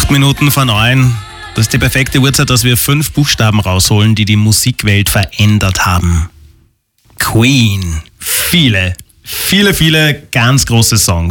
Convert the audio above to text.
8 Minuten vor 9. Das ist die perfekte Uhrzeit, dass wir 5 Buchstaben rausholen, die die Musikwelt verändert haben. Queen. Viele ganz große Songs.